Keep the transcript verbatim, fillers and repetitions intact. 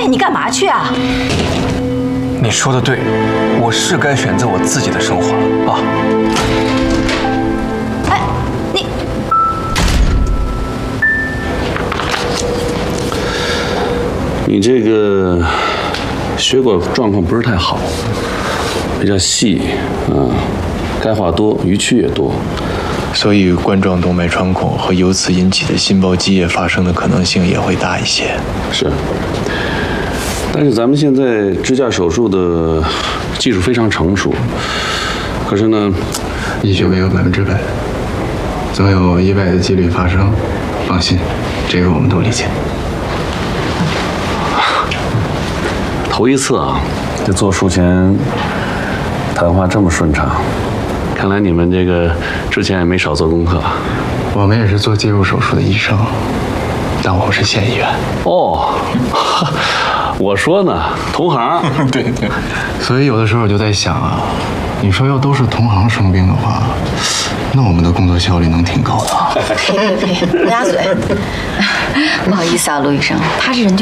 你干嘛去啊？ 你说的对，我是该选择我自己的生活了啊。 哎，你。 你这个血管状况不是太好，比较细，啊，钙化多，淤区也多， 所以冠状动脉穿孔和由此引起的心包积液发生的可能性也会大一些。 是，但是咱们现在支架手术的技术非常成熟，可是呢， 医学没有百分之百，总有意外的几率发生。放心，这个我们都理解。 头一次啊，这做术前谈话这么顺畅，看来你们这个之前也没少做功课。 我们也是做介入手术的医生，但我们是县医院。 哦，我说呢，同行。 对对。 所以有的时候我就在想啊，你说要都是同行生病的话，那我们的工作效率能挺高的。 呸呸呸，乌鸦嘴！不好意思啊，陆医生，他这人就。